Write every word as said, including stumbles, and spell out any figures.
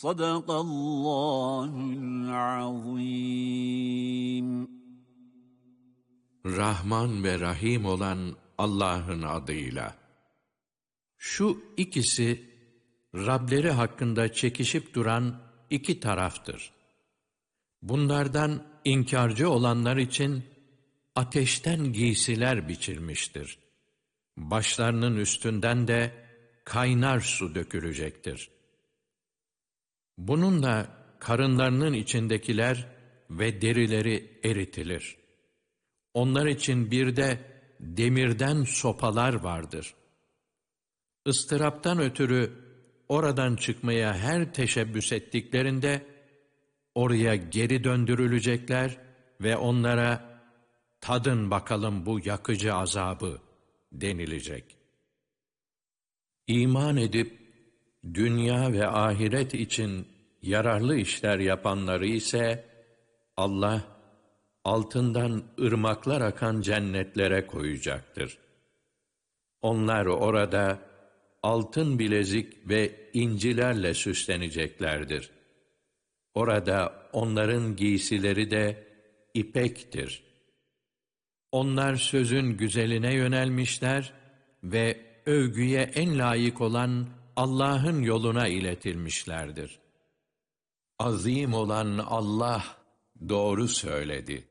Sadakallahul azim. Rahman ve Rahim olan Allah'ın adıyla. Şu ikisi, Rableri hakkında çekişip duran iki taraftır. Bunlardan inkarcı olanlar için ateşten giysiler biçilmiştir. Başlarının üstünden de kaynar su dökülecektir. Bununla karınlarının içindekiler ve derileri eritilir. Onlar için bir de demirden sopalar vardır. Istıraptan ötürü oradan çıkmaya her teşebbüs ettiklerinde oraya geri döndürülecekler ve onlara tadın bakalım bu yakıcı azabı denilecek. İman edip dünya ve ahiret için yararlı işler yapanları ise Allah altından ırmaklar akan cennetlere koyacaktır. Onlar orada altın bilezik ve incilerle süsleneceklerdir. Orada onların giysileri de ipektir. Onlar sözün güzeline yönelmişler ve övgüye en layık olan Allah'ın yoluna iletilmişlerdir. Azim olan Allah doğru söyledi.